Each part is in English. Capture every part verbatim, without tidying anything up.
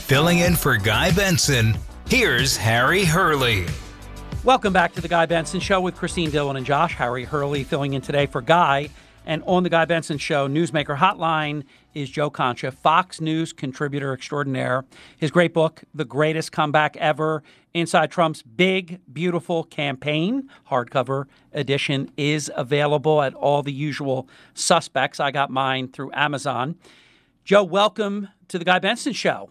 Filling in for Guy Benson, here's Harry Hurley. Welcome back to the Guy Benson Show with Christine Dillon and Josh. Harry Hurley filling in today for Guy. And on the Guy Benson Show, Newsmaker Hotline is Joe Concha, Fox News contributor extraordinaire. His great book, The Greatest Comeback Ever, Inside Trump's Big, Beautiful Campaign, hardcover edition, is available at all the usual suspects. I got mine through Amazon. Joe, welcome to the Guy Benson Show.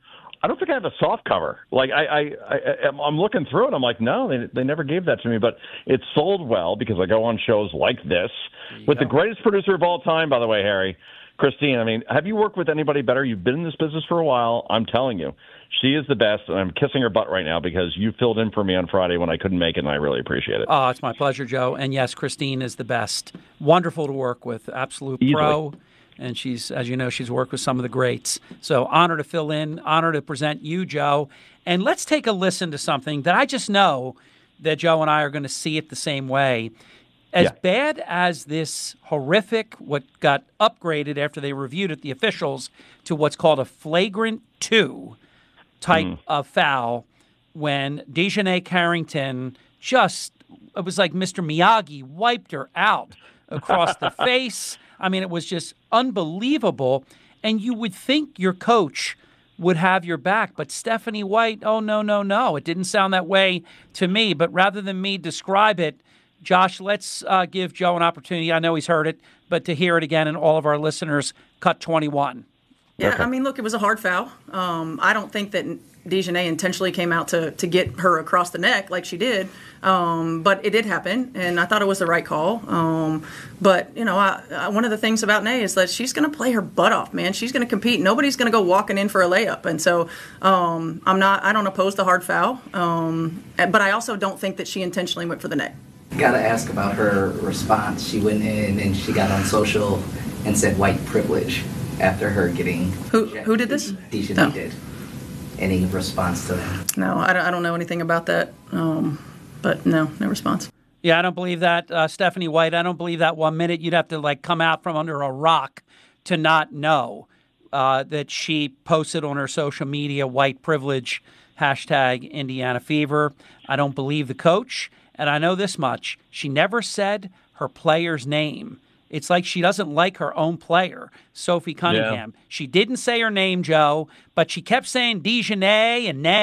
I don't think I have a soft cover. Like I, I, I I'm looking through it. I'm like, no, they they never gave that to me. But it sold well because I go on shows like this with go. the greatest producer of all time, by the way, Harry, Christine. I mean, have you worked with anybody better? You've been in this business for a while. I'm telling you, she is the best, and I'm kissing her butt right now because you filled in for me on Friday when I couldn't make it, and I really appreciate it. Oh, it's my pleasure, Joe. And yes, Christine is the best. Wonderful to work with. Absolute Easily. pro. And she's, as you know, she's worked with some of the greats. So honor to fill in, honor to present you, Joe. And let's take a listen to something that I just know that Joe and I are going to see it the same way. As yeah. bad as this horrific, what got upgraded after they reviewed it, the officials, to what's called a flagrant two type mm. of foul when Dejanay Carrington just, it was like Mister Miyagi wiped her out across the face. I mean, it was just unbelievable. And you would think your coach would have your back. But Stephanie White, oh, no, no, no. It didn't sound that way to me. But rather than me describe it, Josh, let's uh, give Joe an opportunity. I know he's heard it, but to hear it again and all of our listeners, cut twenty-one. Yeah, okay. I mean, look, it was a hard foul. Um, I don't think that Dejanay intentionally came out to, to get her across the neck like she did. Um, but it did happen, and I thought it was the right call. Um, but, you know, I, I, one of the things about Nay is that she's going to play her butt off, man. She's going to compete. Nobody's going to go walking in for a layup. And so um, I'm not, I don't oppose the hard foul. Um, but I also don't think that she intentionally went for the neck. Got to ask about her response. She went in and she got on social and said white privilege after her getting Who rejected. Who did this? Dejanay no. did. Any response to that? No, I don't, I don't know anything about that. Um, but no, no response. Yeah, I don't believe that. Uh, Stephanie White, I don't believe that one minute. You'd have to, like, come out from under a rock to not know uh, that she posted on her social media, white privilege, hashtag Indiana Fever. I don't believe the coach. And I know this much. She never said her player's name. It's like she doesn't like her own player, Sophie Cunningham. Yeah. She didn't say her name, Joe, but she kept saying Dejanay and Nay.